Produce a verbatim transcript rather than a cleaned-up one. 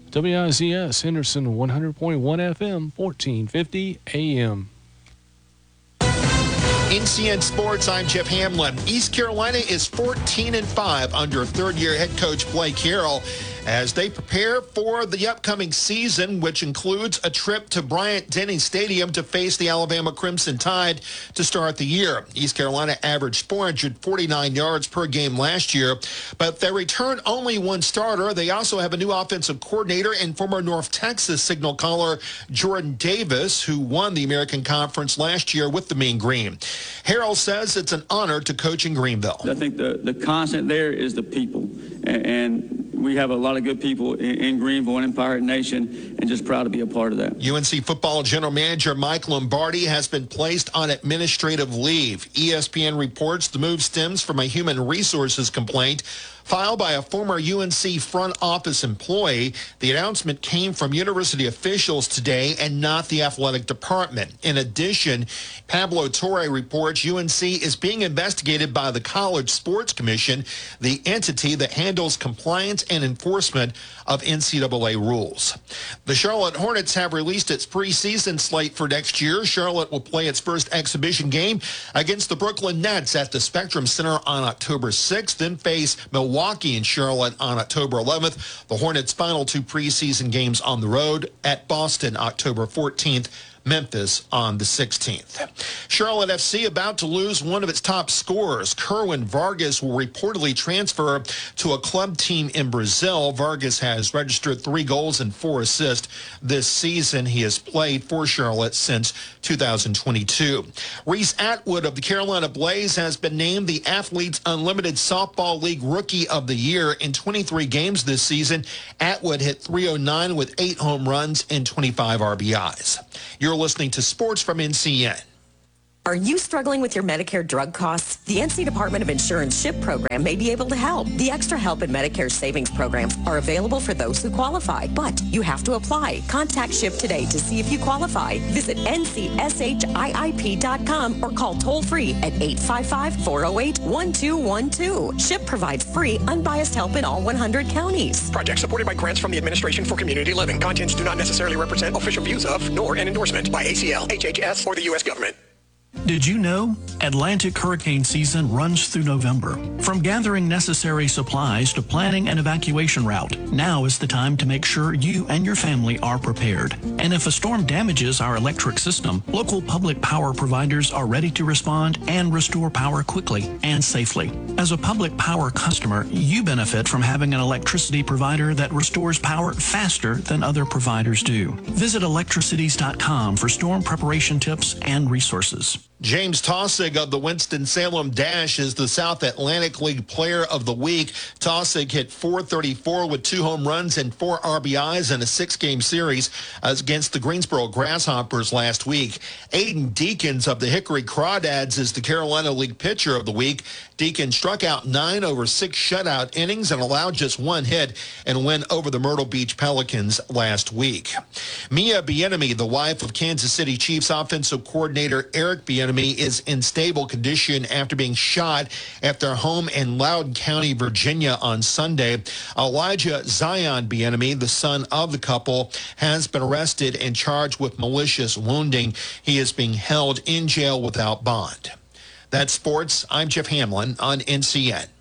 W I Z S Henderson one hundred point one F M, fourteen fifty A M. N C N Sports, I'm Jeff Hamlin. East Carolina is fourteen and five under third-year head coach Blake Harrell as they prepare for the upcoming season, which includes a trip to Bryant-Denny Stadium to face the Alabama Crimson Tide to start the year. East Carolina averaged four hundred forty-nine yards per game last year, but they return only one starter. They also have a new offensive coordinator and former North Texas signal caller Jordan Davis, who won the American Conference last year with the Mean Green. Harrell says it's an honor to coach in Greenville. I think the, the constant there is the people, and, and we have a lot of good people in, in Greenville and in Pirate Nation, and just proud to be a part of that. U N C football general manager Mike Lombardi has been placed on administrative leave. E S P N reports the move stems from a human resources complaint filed by a former U N C front office employee. The announcement came from university officials today and not the athletic department. In addition, Pablo Torre reports U N C is being investigated by the College Sports Commission, the entity that handles compliance and enforcement of N C double A rules. The Charlotte Hornets have released its preseason slate for next year. Charlotte will play its first exhibition game against the Brooklyn Nets at the Spectrum Center on October sixth, then face Milwaukee and Charlotte on October eleventh. The Hornets' final two preseason games on the road at Boston October fourteenth. Memphis on the sixteenth. Charlotte F C about to lose one of its top scorers. Kerwin Vargas will reportedly transfer to a club team in Brazil. Vargas has registered three goals and four assists this season. He has played for Charlotte since two thousand twenty-two. Reese Atwood of the Carolina Blaze has been named the Athletes Unlimited Softball League Rookie of the Year. In twenty-three games this season, Atwood hit three oh nine with eight home runs and twenty-five R B Is. You're listening to Sports from N C N. Are you struggling with your Medicare drug costs? The N C Department of Insurance SHIP program may be able to help. The Extra Help and Medicare Savings programs are available for those who qualify, but you have to apply. Contact SHIP today to see if you qualify. Visit N C S H I I P dot com or call toll-free at eight five five, four oh eight, one two one two. SHIP provides free, unbiased help in all one hundred counties. Project supported by grants from the Administration for Community Living. Contents do not necessarily represent official views of, nor an endorsement by A C L, H H S, or the U S government. Did you know Atlantic hurricane season runs through November? From gathering necessary supplies to planning an evacuation route, now is the time to make sure you and your family are prepared. And if a storm damages our electric system, local public power providers are ready to respond and restore power quickly and safely. As a public power customer, you benefit from having an electricity provider that restores power faster than other providers do. Visit electricities dot com for storm preparation tips and resources. James Taussig of the Winston-Salem Dash is the South Atlantic League Player of the Week. Taussig hit four thirty-four with two home runs and four R B Is in a six-game series against the Greensboro Grasshoppers last week. Aiden Deacons of the Hickory Crawdads is the Carolina League Pitcher of the Week. Deacon struck out nine over six shutout innings and allowed just one hit and win over the Myrtle Beach Pelicans last week. Mia Bieniemy, the wife of Kansas City Chiefs offensive coordinator Eric Bieniemy, is in stable condition after being shot at their home in Loudoun County, Virginia on Sunday. Elijah Zion Bieniemy, the son of the couple, has been arrested and charged with malicious wounding. He is being held in jail without bond. That's sports. I'm Jeff Hamlin on N C N.